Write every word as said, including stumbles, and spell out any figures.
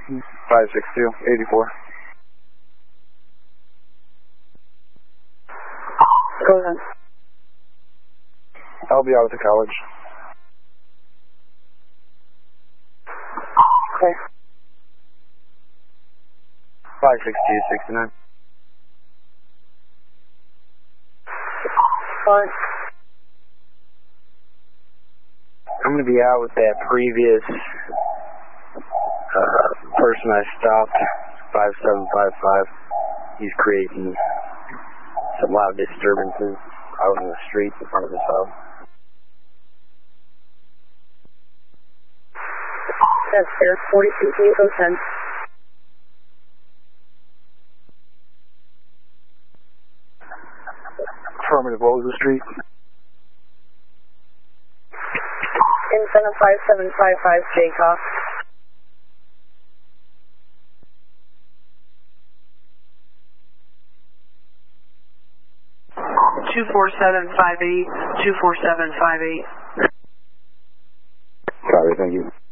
five six two, eighty-four. Go ahead. I'll be out at the college. Okay. five six two, sixty-nine. Fine. I'm going to be out with that previous uh, person I stopped, five seven five five. He's creating some loud disturbances out in the street in front of his house. That's fair. forty-two P O ten. Affirmative, what was the street? Incentive five seven five five, Jaycock. two four seven five eight, two four seven five eight. Copy, thank you.